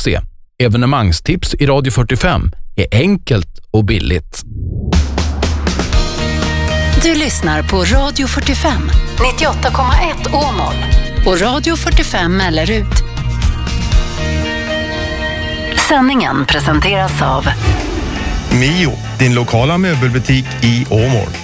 radio45.se. Evenemangstips i Radio 45 är enkelt och billigt. Du lyssnar på Radio 45, 98,1 Åmål och Radio 45 Mellerud. Sändningen presenteras av Mio, din lokala möbelbutik i Åmål.